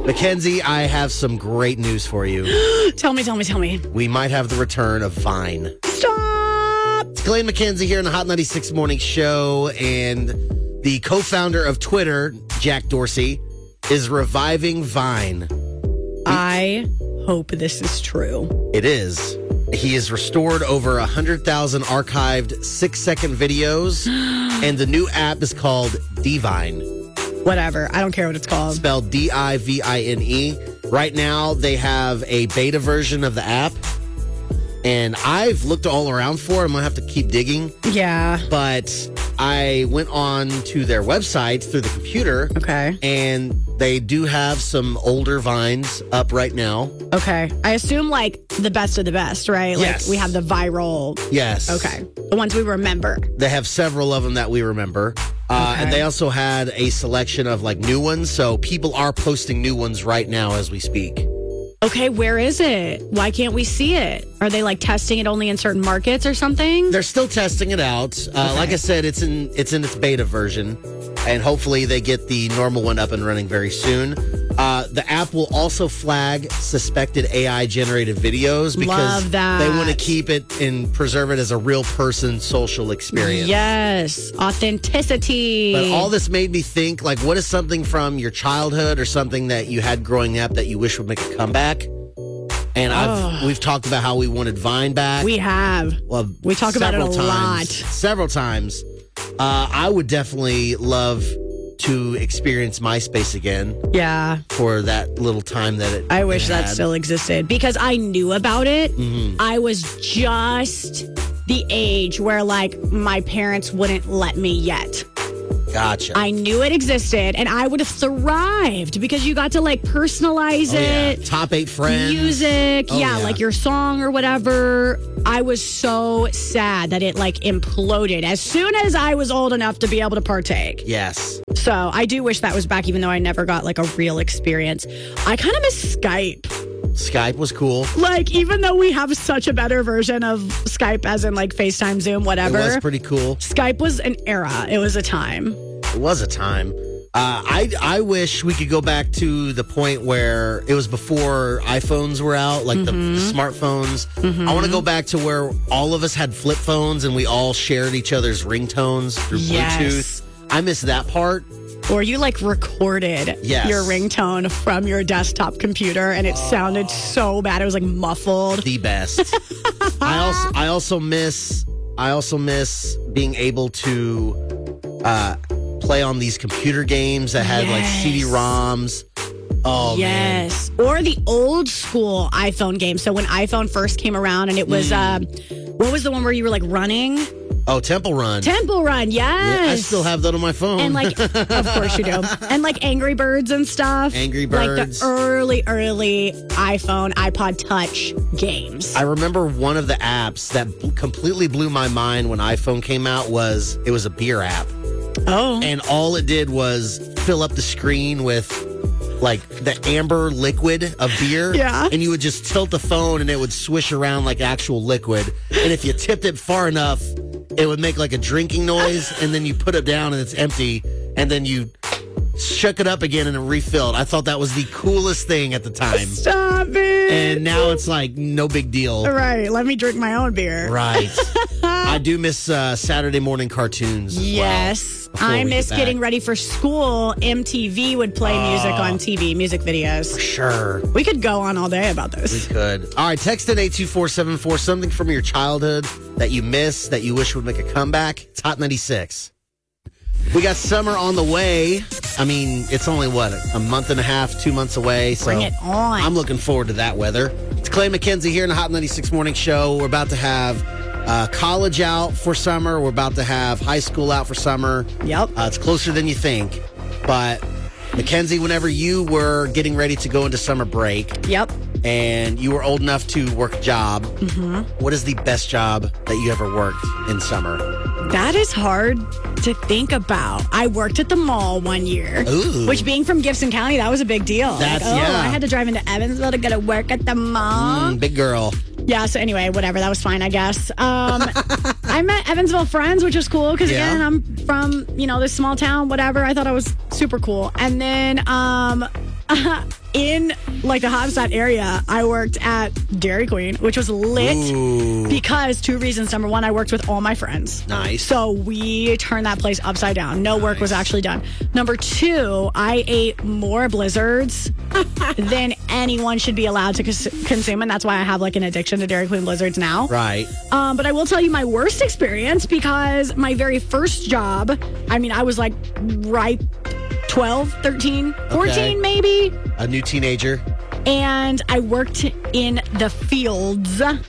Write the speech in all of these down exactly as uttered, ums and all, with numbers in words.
Mackenzie, I have some great news for you. Tell me, tell me, tell me. We might have the return of Vine. Stop! It's Clay and Mackenzie here in the Hot ninety-six Morning Show, and the co-founder of Twitter, Jack Dorsey, is reviving Vine. I hope this is true. It is. He has restored over one hundred thousand archived six-second videos, and the new app is called Divine. Whatever. I don't care what it's called. Spelled D I V I N E. Right now, they have a beta version of the app, and I've looked all around for it. I'm going to have to keep digging. Yeah. But I went on to their website through the computer. Okay. And they do have some older Vines up right now. Okay. I assume like the best of the best, right? Like Yes. we have the viral. Yes. Okay. The ones we remember. They have several of them that we remember. Uh, Okay. And they also had a selection of like new ones. So people are posting new ones right now as we speak. Okay, where is it? Why can't we see it? Are they like testing it only in certain markets or something? They're still testing it out. Uh, Okay. Like I said, it's in it's in its beta version, and hopefully they get the normal one up and running very soon. Uh, the app will also flag suspected A I generated videos because Love that. they want to keep it and preserve it as a real person social experience. Yes, authenticity. But all this made me think, like, what is something from your childhood or something that you had growing up that you wish would make a comeback? And I've we've talked about how we wanted Vine back. we have. Well, We talk about it a several lot. times, Several times. Uh, I would definitely love to experience MySpace again Yeah. for that little time that it I wish it that had. still existed because I knew about it. Mm-hmm. I was just the age where like my parents wouldn't let me yet. Gotcha. I knew it existed and I would have thrived because you got to like personalize Oh, yeah. it. Top eight friends. Music, Oh, yeah, yeah. like your song or whatever. I was so sad that it like imploded as soon as I was old enough to be able to partake. Yes. So I do wish that was back, even though I never got like a real experience. I kind of miss Skype. Skype was cool. Like, even though we have such a better version of Skype, as in like FaceTime, Zoom, It whatever, was pretty cool. Skype was an era. It was a time. It was a time. Uh, I I wish we could go back to the point where it was before iPhones were out, like the, Mm-hmm. the smartphones. I want to go back to where all of us had flip phones and we all shared each other's ringtones through Yes. Bluetooth. I miss that part. Or you like recorded Yes. your ringtone from your desktop computer and it sounded so bad. It was like muffled. The best. I also I also miss I also miss being able to uh, play on these computer games that had like Yes. C D ROMs. Oh man. Yes. Or the old school iPhone game. So when iPhone first came around and it was, Mm. uh, what was the one where you were like running? Oh, Temple Run. Temple Run, yes. Yeah, I still have that on my phone. And like, of course you do. And like Angry Birds and stuff. Angry Like Birds. the early, early iPhone, iPod Touch games. I remember one of the apps that b- completely blew my mind when iPhone came out was it was a beer app. Oh. And all it did was fill up the screen with like the amber liquid of beer. Yeah. And you would just tilt the phone and it would swish around like actual liquid. And if you tipped it far enough, it would make like a drinking noise. And then you put it down and it's empty. And then you shook it up again and it refilled. I thought that was the coolest thing at the time. Stop it. And now it's like no big deal. All right, let me drink my own beer. Right. I do miss uh, Saturday morning cartoons. as well, Yes. before I we miss get getting back. ready for school. M T V would play music on T V, music videos. Sure. We could go on all day about We this. could. All right, text in eight two four seven four, something from your childhood that you miss, that you wish would make a comeback. It's Hot ninety-six. We got summer on the way. I mean, it's only, what, a month and a half, two months away. So Bring it on. I'm looking forward to that weather. It's Clay Mackenzie here in the Hot ninety-six Morning Show. We're about to have uh, college out for summer. We're about to have high school out for summer. Yep. Uh, it's closer than you think. But, Mackenzie, whenever you were getting ready to go into summer break, Yep. and you were old enough to work a job, Mm-hmm. what is the best job that you ever worked in summer? That is hard to think about. I worked at the mall one year, Ooh. which being from Gibson County, that was a big deal. That's- like, oh, yeah. I had to drive into Evansville to go to work at the mall. Mm, big girl. Yeah, so anyway, whatever. That was fine, I guess. Um, I met Evansville friends, which was cool because, Yeah. again, I'm from, you know, this small town, whatever. I thought I was super cool. And then um, uh, in like the Hofstadt area, I worked at Dairy Queen, which was lit Ooh. because two reasons. Number one, I worked with all my friends. Nice. So we turned that place upside down. No Nice. work was actually done. Number two, I ate more Blizzards than anyone should be allowed to cons- consume. And that's why I have like an addiction to Dairy Queen Blizzards now. Right. Um, but I will tell you my worst experience because my very first job, I mean, I was like right twelve, thirteen, fourteen Okay. maybe. A new teenager. And I worked in the fields of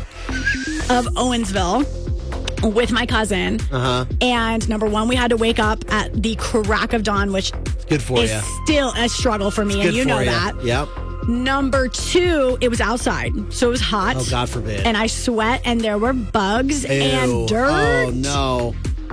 Owensville with my cousin. Uh-huh. And number one, we had to wake up at the crack of dawn, which Good for is you. still a struggle for me, Good and you for know ya. that. Yep. Number two, it was outside, so it was hot. Oh, God forbid. And I sweat, and there were bugs Ew. and dirt. Oh, no.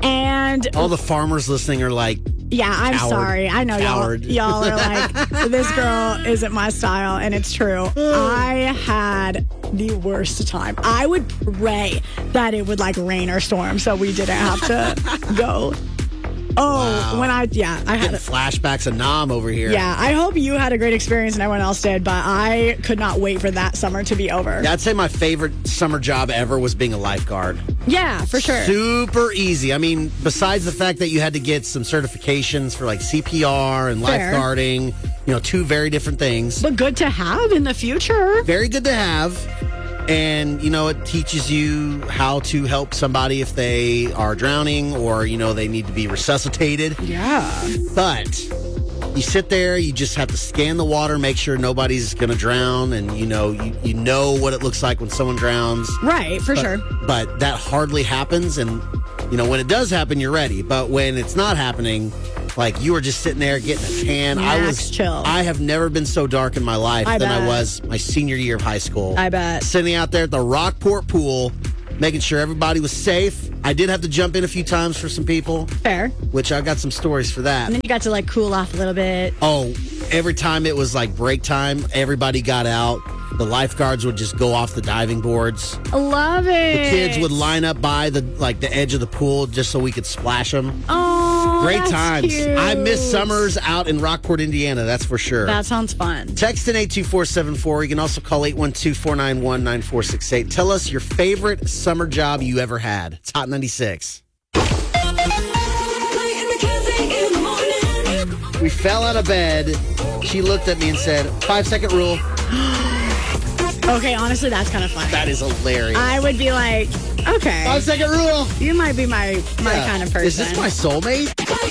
And All the farmers listening are like, yeah, I'm Coward. sorry. I know y'all, Coward. y'all are like, this girl isn't my style, and it's true. I had the worst time. I would pray that it would like rain or storm so we didn't have to go. Oh, Wow. when I, yeah, I had getting a, flashbacks of Nam over here. yeah, I hope you had a great experience and everyone else did, but I could not wait for that summer to be over. Yeah, I'd say my favorite summer job ever was being a lifeguard. Yeah, for sure. Super easy. I mean, besides the fact that you had to get some certifications for like C P R and Fair. lifeguarding, you know, two very different things. But good to have in the future. Very good to have. And, you know, it teaches you how to help somebody if they are drowning or, you know, they need to be resuscitated. Yeah. But you sit there, you just have to scan the water, make sure nobody's going to drown. And, you know, you, you know what it looks like when someone drowns. Right, for But, sure. but that hardly happens. And, you know, when it does happen, you're ready. But when it's not happening, like you were just sitting there getting a tan. I Max was chill. I have never been so dark in my life I than I bet. was my senior year of high school. I bet. Sitting out there at the Rockport pool, making sure everybody was safe. I did have to jump in a few times for some people, Fair. which I got some stories for that. And then you got to like cool off a little bit. Oh, every time it was like break time, everybody got out. The lifeguards would just go off the diving boards. I love it. The kids would line up by the like the edge of the pool just so we could splash them. Oh, Great that's times. cute. I miss summers out in Rockport, Indiana. That's for sure. That sounds fun. Text in eight two four seven four. You can also call eight one two, four nine one, nine four six eight. Tell us your favorite summer job you ever had. It's Hot ninety-six. We fell out of bed. She looked at me and said, five second rule. Okay, honestly, that's kind of fun. That is hilarious. I would be like, okay, Five second rule. you might be my my Yeah. kind of person. Is this my soulmate?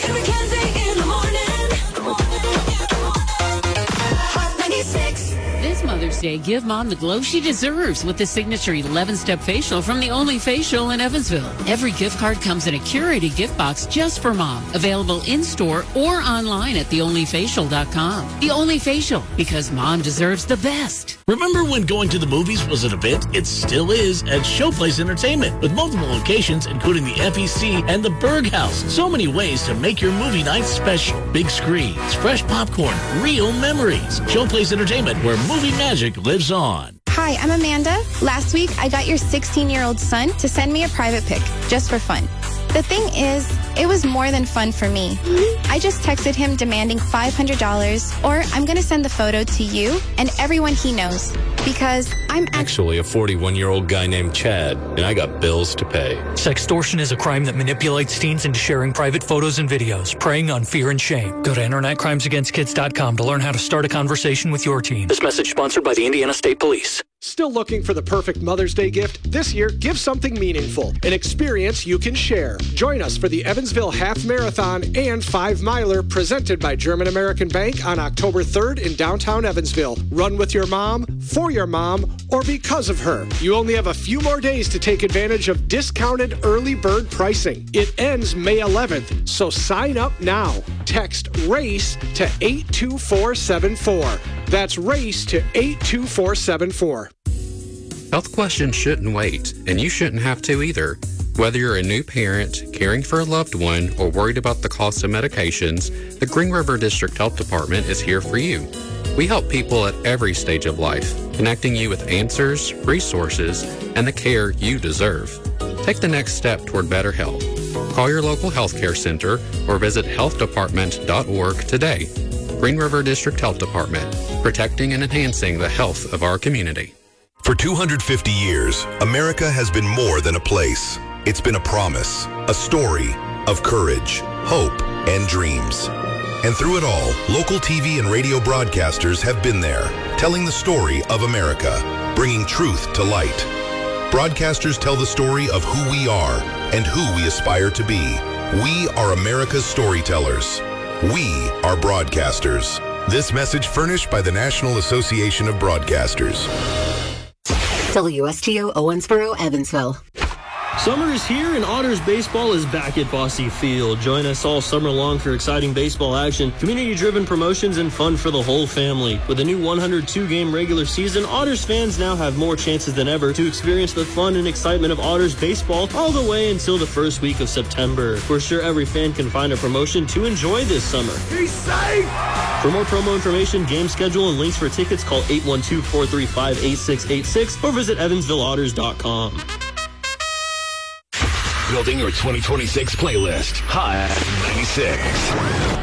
This Mother's Day, give Mom the glow she deserves with the signature eleven-step facial from The Only Facial in Evansville. Every gift card comes in a curated gift box just for Mom. Available in-store or online at the only facial dot com. The Only Facial, because Mom deserves the best. Remember when going to the movies was an event? It still is at Showplace Entertainment with multiple locations including the F E C and the Berg House. So many ways to make your movie night special. Big screens, fresh popcorn, real memories. Showplace Entertainment, where movie magic lives on. Hi, I'm Amanda. Last week, I got your sixteen-year-old son to send me a private pic, just for fun. The thing is, it was more than fun for me. I just texted him demanding five hundred dollars, or I'm going to send the photo to you and everyone he knows, because I'm actually... Actually, a forty-one-year-old guy named Chad, and I got bills to pay. Sextortion is a crime that manipulates teens into sharing private photos and videos, preying on fear and shame. Go to internet crimes against kids dot com to learn how to start a conversation with your teen. This message sponsored by the Indiana State Police. Still looking for the perfect Mother's Day gift? This year, give something meaningful, an experience you can share. Join us for the Evansville Half Marathon and Five Miler presented by German American Bank on October third in downtown Evansville. Run with your mom, for your mom, or because of her. You only have a few more days to take advantage of discounted early bird pricing. It ends May eleventh, so sign up now. Text RACE to eight two four seven four. That's RACE to eight two four seven four. Health questions shouldn't wait, and you shouldn't have to either. Whether you're a new parent, caring for a loved one, or worried about the cost of medications, the Green River District Health Department is here for you. We help people at every stage of life, connecting you with answers, resources, and the care you deserve. Take the next step toward better health. Call your local healthcare center or visit health department dot org today. Green River District Health Department, protecting and enhancing the health of our community. For two hundred fifty years, America has been more than a place. It's been a promise, a story of courage, hope, and dreams. And through it all, local T V and radio broadcasters have been there, telling the story of America, bringing truth to light. Broadcasters tell the story of who we are and who we aspire to be. We are America's storytellers. We are broadcasters. This message furnished by the National Association of Broadcasters. W S T O Owensboro, Evansville. Summer is here and Otters baseball is back at Bosse Field. Join us all summer long for exciting baseball action, community-driven promotions, and fun for the whole family. With a new one hundred two game regular season, Otters fans now have more chances than ever to experience the fun and excitement of Otters baseball all the way until the first week of September. We're sure every fan can find a promotion to enjoy this summer. Be safe! For more promo information, game schedule, and links for tickets, call eight one two, four three five, eight six eight six or visit evansville otters dot com. Building your twenty twenty-six playlist. Hot ninety-six.